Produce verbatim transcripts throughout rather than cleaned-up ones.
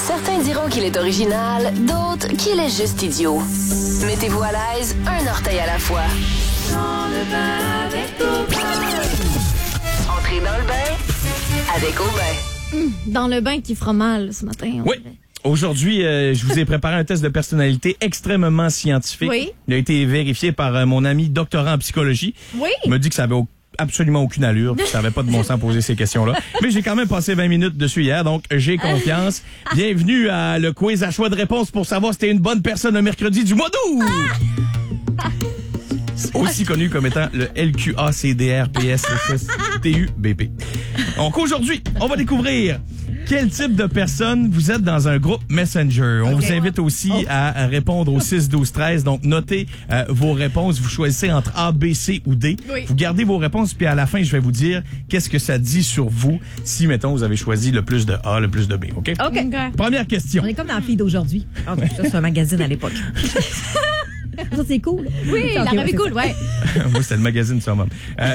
Certains diront qu'il est original, d'autres qu'il est juste idiot. Mettez-vous à l'aise, un orteil à la fois. Dans le bain avec Aubin. Entrez dans le bain avec Aubin. Mmh, dans le bain qui fera mal ce matin. Oui. Dirait. Aujourd'hui, euh, je vous ai préparé un test de personnalité extrêmement scientifique. Oui. Il a été vérifié par euh, mon ami doctorant en psychologie. Oui. Il m'a dit que ça avait au- absolument aucune allure, que ça avait pas de bon sens poser ces questions-là. Mais j'ai quand même passé vingt minutes dessus hier, donc j'ai confiance. Bienvenue à le quiz à choix de réponse pour savoir si t'es une bonne personne le mercredi du mois d'août. Aussi connu comme étant le L Q A C D R P S S S T U B P. Donc aujourd'hui, on va découvrir quel type de personne vous êtes dans un groupe Messenger. On Okay. vous invite aussi oh. à répondre au six douze treize. Donc notez euh, vos réponses. Vous choisissez entre A, B, C ou D. Oui. Vous gardez vos réponses, puis à la fin, je vais vous dire qu'est-ce que ça dit sur vous si, mettons, vous avez choisi le plus de A, le plus de B. OK? OK. Okay. Première question. On est comme dans la fille d'aujourd'hui. Ah, ça, c'est un magazine à l'époque. Ça, c'est cool. Oui, Okay, la rêve est cool, ouais. Moi, c'était le magazine Summum. Euh...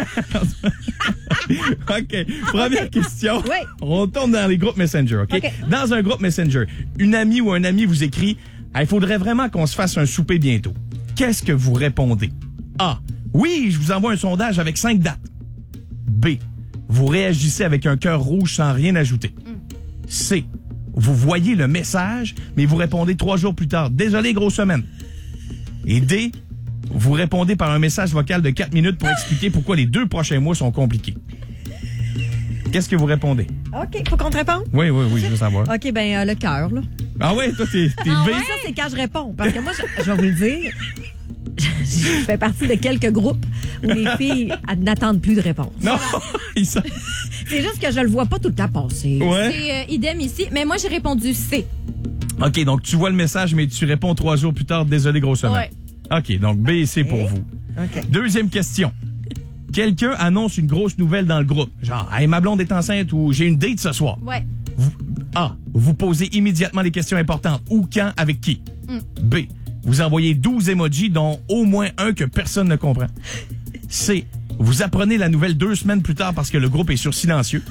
OK. Première question. Oui. On tourne dans les groupes Messenger, OK? OK. Dans un groupe Messenger, une amie ou un ami vous écrit « Il faudrait vraiment qu'on se fasse un souper bientôt. » Qu'est-ce que vous répondez? A. Oui, je vous envoie un sondage avec cinq dates. B. Vous réagissez avec un cœur rouge sans rien ajouter. C. Vous voyez le message, mais vous répondez trois jours plus tard. Désolé, grosse semaine. Et D. Vous répondez par un message vocal de quatre minutes pour expliquer pourquoi les deux prochains mois sont compliqués. Qu'est-ce que vous répondez? OK, faut qu'on te réponde? Oui, oui, oui, je veux savoir. OK, ben euh, le cœur, là. Ah ouais, toi, t'es, t'es Ah B? ouais, ça, c'est quand je réponds. Parce que moi, je, je vais vous le dire, je, je fais partie de quelques groupes où les filles elles n'attendent plus de réponse. Non, ils sont... C'est juste que je le vois pas tout le temps passer. Ouais. C'est euh, idem ici, mais moi j'ai répondu C. OK, donc tu vois le message, mais tu réponds trois jours plus tard. Désolé, grosse semaine. Ouais. OK, donc B et C pour OK. vous. OK. Deuxième question. Quelqu'un annonce une grosse nouvelle dans le groupe. Genre, hey, ma blonde est enceinte ou j'ai une date ce soir. Ouais. Vous, A. Vous posez immédiatement les questions importantes. Où, quand, avec qui. Mm. B. Vous envoyez douze emojis, dont au moins un que personne ne comprend. C. Vous apprenez la nouvelle deux semaines plus tard parce que le groupe est sur silencieux.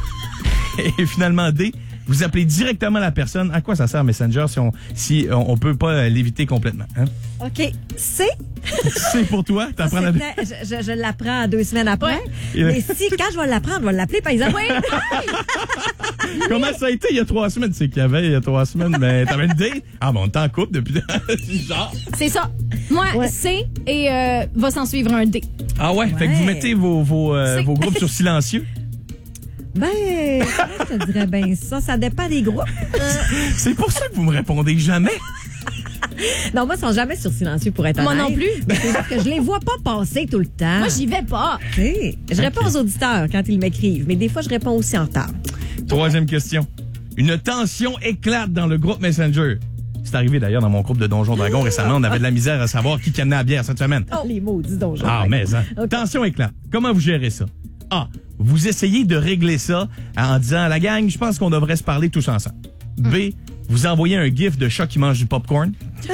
Et finalement, D. Vous appelez directement la personne. À quoi ça sert Messenger si on si on, on peut pas l'éviter complètement? Hein? OK. C'est. C'est pour toi? T'apprends la... Je, je, je l'apprends deux semaines après. Ouais. Mais si, quand je vais l'apprendre, je vais l'appeler, par exemple. Comment ça a été il y a trois semaines? C'est qu'il y avait il y a trois semaines, mais t'avais une date? Ah bon, on est en couple depuis... Genre... C'est ça. Moi, Ouais. C et euh, va s'en suivre un D. Ah ouais? Fait que vous Ouais. mettez vos, vos, euh, C'est- vos groupes sur silencieux? Ben, je te dirais bien ça. Ça dépend des groupes. C'est pour ça que vous me répondez jamais. Non, moi, ils sont jamais sur silencieux pour être Moi honnête. non plus. C'est juste que je les vois pas passer tout le temps. Moi, j'y vais pas. Tu sais, je réponds aux auditeurs quand ils m'écrivent, mais des fois, je réponds aussi en retard. Troisième question. Une tension éclate dans le groupe Messenger. C'est arrivé d'ailleurs dans mon groupe de Donjons Dragons récemment. On avait de la misère à savoir qui amenait la bière cette semaine. Oh, les maudits donjons. Ah, mais hein. Ok. Tension éclate. Comment vous gérez ça? A. Vous essayez de régler ça en disant, la gang, je pense qu'on devrait se parler tous ensemble. B. Vous envoyez un gif de chat qui mange du popcorn.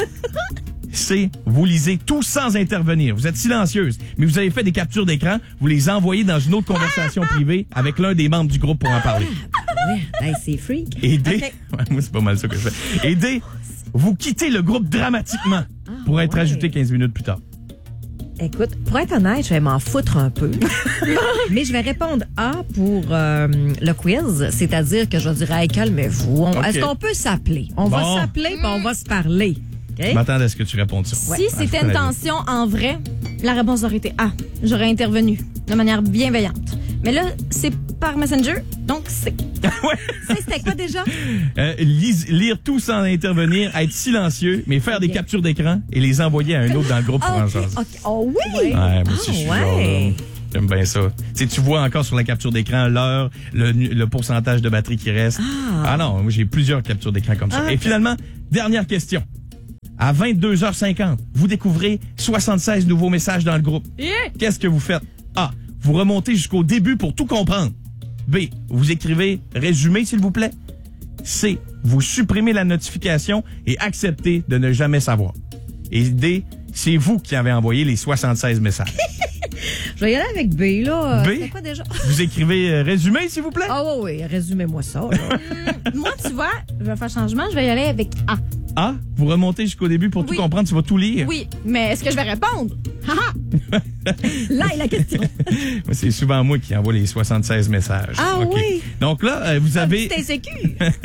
C. Vous lisez tout sans intervenir. Vous êtes silencieuse, mais vous avez fait des captures d'écran. Vous les envoyez dans une autre conversation privée avec l'un des membres du groupe pour en parler. Ouais, hey, c'est freak. Et D. Ok. Ouais, moi, c'est pas mal ça que je fais. Et D. Vous quittez le groupe dramatiquement pour être ouais. ajouté quinze minutes plus tard. Écoute, pour être honnête, je vais m'en foutre un peu. Mais je vais répondre A pour euh, le quiz, c'est-à-dire que je vais dire, hey, calmez-vous. On- Ok. Est-ce qu'on peut s'appeler? On Bon. va s'appeler puis on va se parler. OK? Je m'attendais à ce que tu répondes ça. Si Ouais, je c'était connais une bien. tension en vrai, la réponse aurait été A. J'aurais intervenu de manière bienveillante. Mais là, c'est par Messenger, donc c'est. Ouais. Tu sais, c'était quoi déjà? Euh, lise- lire tout sans intervenir, être silencieux, mais faire des Ok. captures d'écran et les envoyer à un autre dans le groupe pour en OK, jaser. OK. Oh oui! Ouais, moi aussi, Ah, je suis ouais. genre, euh, j'aime bien ça. Tu sais, tu vois encore sur la capture d'écran l'heure, le, nu- le pourcentage de batterie qui reste. Ah. Ah non, moi j'ai plusieurs captures d'écran comme ça. Ah, Et ok. finalement, dernière question. À vingt-deux heures cinquante, vous découvrez soixante-seize nouveaux messages dans le groupe. Qu'est-ce que vous faites? A. Vous remontez jusqu'au début pour tout comprendre. B. Vous écrivez « Résumé, s'il vous plaît ». C. Vous supprimez la notification et acceptez de ne jamais savoir. Et D. C'est vous qui avez envoyé les soixante-seize messages. Je vais y aller avec B, là. B? C'est quoi déjà? Vous écrivez euh, résumé, s'il vous plaît? Ah oui, oui, résumez-moi ça. Là. Moi, tu vois, je vais faire changement, je vais y aller avec A. A, vous remontez jusqu'au début pour Oui. tout comprendre, tu vas tout lire. Oui, mais est-ce que je vais répondre? Haha! Là est la question. C'est souvent moi qui envoie les soixante-seize messages. Ah OK. oui? Donc là, euh, vous avez... T C Q.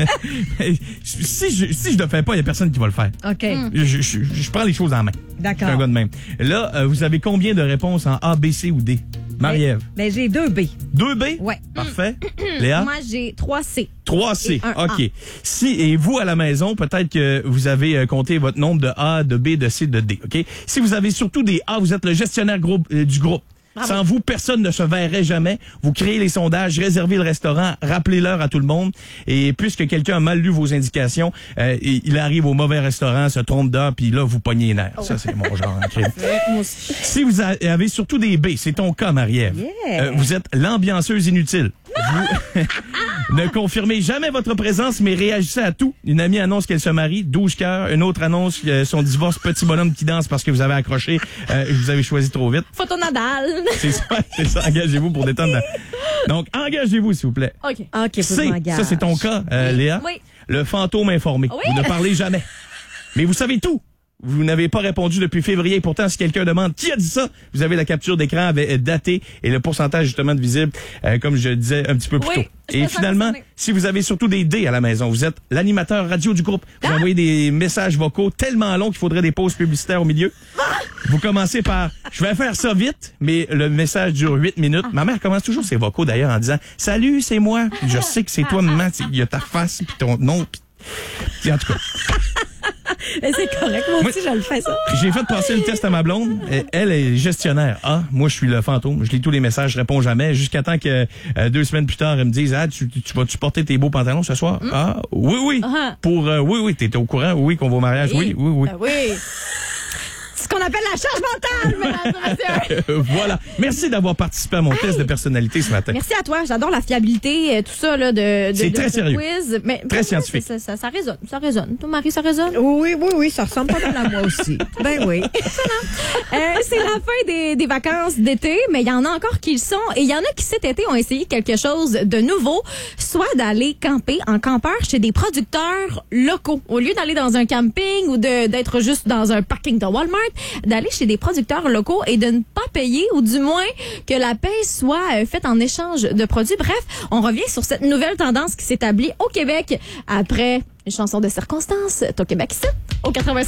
si je si je le fais pas, il y a personne qui va le faire. OK. Je, je, je, je prends les choses en main. Je D'accord. suis un gars de même. Là, euh, vous avez combien de réponses en A, B, C ou D? Marie-Ève. Ben, j'ai deux B. deux B? Ouais. Parfait. Léa? Moi, j'ai trois C. trois C. Et un OK. A. Si, et vous, à la maison, peut-être que vous avez euh, compté votre nombre de A, de B, de C, de D. OK? Si vous avez surtout des A, vous êtes le gestionnaire groupe, euh, du groupe. Bravo. Sans vous, personne ne se verrait jamais. Vous créez les sondages, réservez le restaurant, rappelez l'heure à tout le monde. Et puisque quelqu'un a mal lu vos indications, euh, et il arrive au mauvais restaurant, se trompe d'heure, puis là, vous pognez les nerfs. Ça, c'est mon genre. en crime. Si vous a- avez surtout des B, c'est ton cas, Marie-Ève. Yeah. Euh, vous êtes l'ambianceuse inutile. Vous ne confirmez jamais votre présence, mais réagissez à tout. Une amie annonce qu'elle se marie, douze cœurs. Une autre annonce euh, son divorce, petit bonhomme qui danse parce que vous avez accroché, euh, vous avez choisi trop vite. Photo Nadal. C'est ça, c'est ça. Engagez-vous pour détendre. la- Donc, engagez-vous, s'il vous plaît. OK. OK, faut que je C, m'engage. ça c'est ton cas, euh, Léa. Oui. Le fantôme informé. Oui. Vous ne parlez jamais. Mais vous savez tout. Vous n'avez pas répondu depuis février. Pourtant, si quelqu'un demande qui a dit ça, vous avez la capture d'écran avec daté et le pourcentage justement de visible, euh, comme je le disais un petit peu plus Oui, tôt. je Et me sens finalement, concernée. si vous avez surtout des D à la maison, vous êtes l'animateur radio du groupe. Vous Ah! envoyez des messages vocaux tellement longs qu'il faudrait des pauses publicitaires au milieu. Vous commencez par « Je vais faire ça vite », mais le message dure huit minutes. Ma mère commence toujours ses vocaux d'ailleurs en disant « Salut, c'est moi. » Je sais que c'est toi, maman. Il y a ta face, puis ton nom. Puis... puis en tout cas, Mais c'est correct, moi aussi, je le fais ça. j'ai fait passer le test à ma blonde. Elle, elle est gestionnaire. Ah, moi, je suis le fantôme. Je lis tous les messages, je réponds jamais. Jusqu'à temps que euh, deux semaines plus tard, elle me dise « Ah, tu, tu vas-tu porter tes beaux pantalons ce soir? Ah, oui, oui. Ah. Pour, euh, oui, oui, t'étais au courant? Oui, qu'on va au mariage? Oui, oui, oui. Ben oui. C'est ce qu'on appelle la charge mentale, mesdames et messieurs. Euh, voilà. Merci d'avoir participé à mon test de personnalité ce matin. Merci à toi. J'adore la fiabilité, euh, tout ça là de, de C'est de très ce sérieux. quiz. Mais Très vraiment, scientifique. Ça, ça, ça résonne, ça résonne. Toi, Marie, ça résonne. Oui, oui, oui, ça ressemble pas mal à moi aussi. Ben oui. Euh, c'est la fin des, des vacances d'été, mais il y en a encore qui le sont. Et il y en a qui cet été ont essayé quelque chose de nouveau, soit d'aller camper en campeur chez des producteurs locaux. Au lieu d'aller dans un camping ou de d'être juste dans un parking de Walmart, d'aller chez des producteurs locaux et de ne pas payer, ou du moins que la paie soit euh, faite en échange de produits. Bref, on revient sur cette nouvelle tendance qui s'établit au Québec après une chanson de circonstance. C'est au Québec ici, au quatre-vingt-seize.